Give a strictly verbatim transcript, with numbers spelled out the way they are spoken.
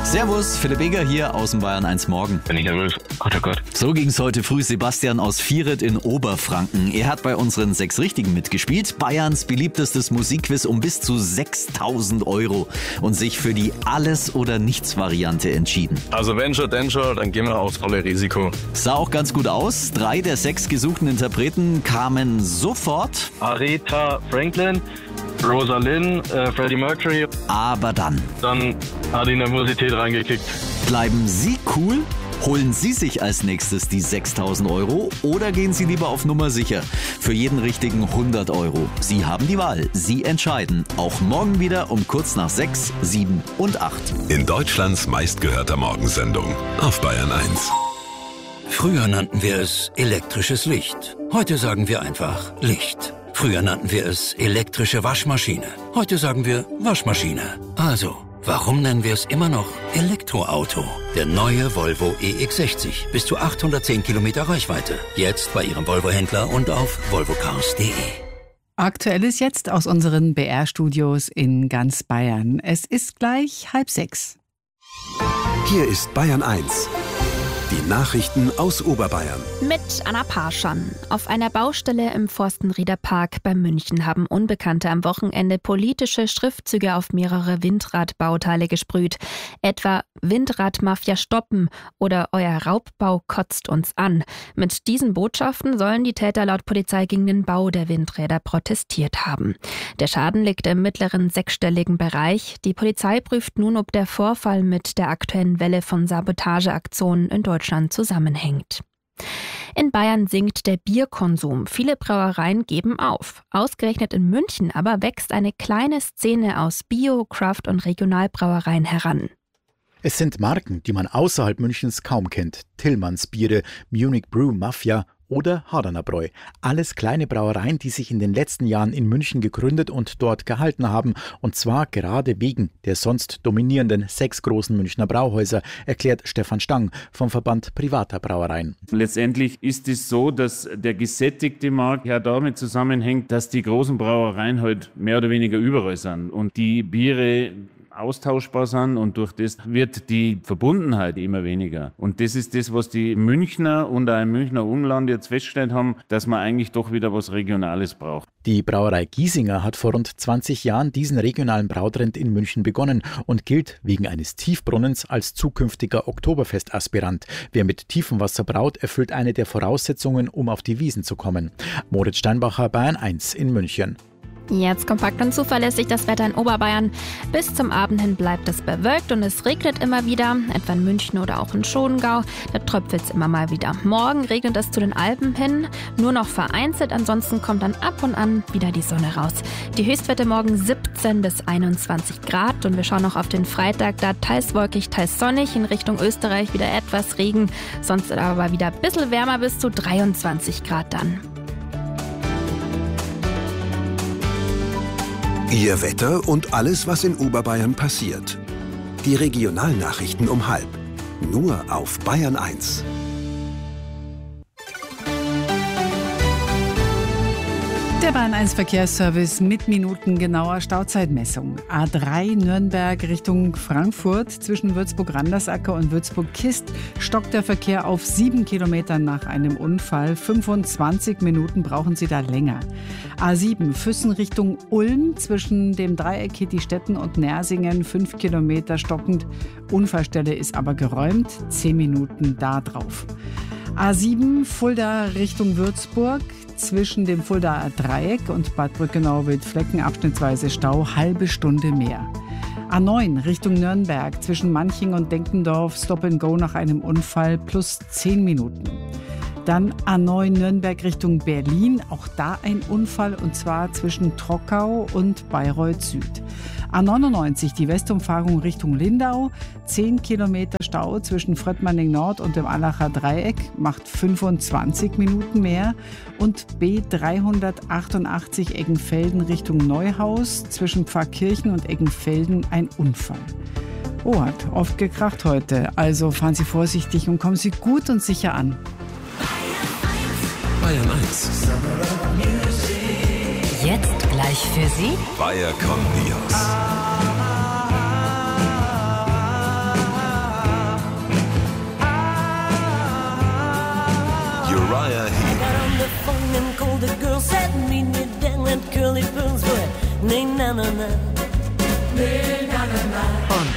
Servus, Philipp Eger hier aus dem Bayern eins Morgen. Bin ich nervös. Gott, oh Gott. So ging's heute früh Sebastian aus Vieret in Oberfranken. Er hat bei unseren sechs Richtigen mitgespielt. Bayerns beliebtestes Musikquiz um bis zu sechstausend Euro und sich für die Alles-oder-Nichts-Variante entschieden. Also wenn schon, denn schon, dann gehen wir aufs volle Risiko. Sah auch ganz gut aus. Drei der sechs gesuchten Interpreten kamen sofort. Aretha Franklin, Rosalind, äh, Freddie Mercury. Aber dann. Dann hat die Nervosität reingekickt. Bleiben Sie cool? Holen Sie sich als nächstes die sechstausend Euro oder gehen Sie lieber auf Nummer sicher? Für jeden richtigen hundert Euro. Sie haben die Wahl. Sie entscheiden. Auch morgen wieder um kurz nach sechs, sieben und acht. In Deutschlands meistgehörter Morgensendung auf Bayern eins. Früher nannten wir es elektrisches Licht. Heute sagen wir einfach Licht. Früher nannten wir es elektrische Waschmaschine. Heute sagen wir Waschmaschine. Also, warum nennen wir es immer noch Elektroauto? Der neue Volvo E X sechzig. Bis zu achthundertzehn Kilometer Reichweite. Jetzt bei Ihrem Volvo-Händler und auf volvocars punkt de. Aktuelles jetzt aus unseren B R-Studios in ganz Bayern. Es ist gleich halb sechs. Hier ist Bayern eins. Die Nachrichten aus Oberbayern. Mit Anna Parschan. Auf einer Baustelle im Forstenrieder Park bei München haben Unbekannte am Wochenende politische Schriftzüge auf mehrere Windradbauteile gesprüht. Etwa Windradmafia stoppen oder euer Raubbau kotzt uns an. Mit diesen Botschaften sollen die Täter laut Polizei gegen den Bau der Windräder protestiert haben. Der Schaden liegt im mittleren sechsstelligen Bereich. Die Polizei prüft nun, ob der Vorfall mit der aktuellen Welle von Sabotageaktionen in Deutschland zusammenhängt. In Bayern sinkt der Bierkonsum. Viele Brauereien geben auf. Ausgerechnet in München aber wächst eine kleine Szene aus Bio-, Craft- und Regionalbrauereien heran. Es sind Marken, die man außerhalb Münchens kaum kennt. Tillmanns Biere, Munich Brew Mafia oder Hardaner Bräu. Alles kleine Brauereien, die sich in den letzten Jahren in München gegründet und dort gehalten haben. Und zwar gerade wegen der sonst dominierenden sechs großen Münchner Brauhäuser, erklärt Stefan Stang vom Verband privater Brauereien. Letztendlich ist es so, dass der gesättigte Markt ja damit zusammenhängt, dass die großen Brauereien halt mehr oder weniger überall sind und die Biere austauschbar sind und durch das wird die Verbundenheit immer weniger. Und das ist das, was die Münchner und auch im Münchner Umland jetzt festgestellt haben, dass man eigentlich doch wieder was Regionales braucht. Die Brauerei Giesinger hat vor rund zwanzig Jahren diesen regionalen Brautrend in München begonnen und gilt wegen eines Tiefbrunnens als zukünftiger Oktoberfest-Aspirant. Wer mit tiefem Wasser braut, erfüllt eine der Voraussetzungen, um auf die Wiesn zu kommen. Moritz Steinbacher, Bayern eins in München. Jetzt kompakt und zuverlässig das Wetter in Oberbayern. Bis zum Abend hin bleibt es bewölkt und es regnet immer wieder, etwa in München oder auch in Schongau. Da tröpfelt es immer mal wieder. Morgen regnet es zu den Alpen hin, nur noch vereinzelt, ansonsten kommt dann ab und an wieder die Sonne raus. Die Höchstwerte morgen siebzehn bis einundzwanzig Grad und wir schauen noch auf den Freitag, da teils wolkig, teils sonnig, in Richtung Österreich wieder etwas Regen, sonst aber wieder ein bisschen wärmer, bis zu dreiundzwanzig Grad dann. Ihr Wetter und alles, was in Oberbayern passiert. Die Regionalnachrichten um halb. Nur auf Bayern eins. Der Bayern eins Verkehrsservice mit minutengenauer Stauzeitmessung. A drei Nürnberg Richtung Frankfurt zwischen Würzburg-Randersacker und Würzburg-Kist stockt der Verkehr auf sieben Kilometern nach einem Unfall. fünfundzwanzig Minuten brauchen Sie da länger. A sieben Füssen Richtung Ulm zwischen dem Dreieck Kittistetten und Nersingen fünf Kilometer stockend. Unfallstelle ist aber geräumt. zehn Minuten da drauf. A sieben Fulda Richtung Würzburg. Zwischen dem Fuldaer Dreieck und Bad Brückenau-Wildflecken abschnittsweise Stau, halbe Stunde mehr. A neun Richtung Nürnberg, zwischen Manching und Denkendorf, Stop and Go nach einem Unfall, plus zehn Minuten. Dann A neun Nürnberg Richtung Berlin, auch da ein Unfall und zwar zwischen Trockau und Bayreuth Süd. A neunundneunzig die Westumfahrung Richtung Lindau, zehn Kilometer Stau zwischen Fröttmanning Nord und dem Allacher Dreieck, macht fünfundzwanzig Minuten mehr. Und B dreihundertachtundachtzig Eggenfelden Richtung Neuhaus, zwischen Pfarrkirchen und Eggenfelden ein Unfall. Oh, hat oft gekracht heute, also fahren Sie vorsichtig und kommen Sie gut und sicher an. Bayern eins. Jetzt gleich für Sie Bayer News. Nee, na, na, na. Nee, na, na, na.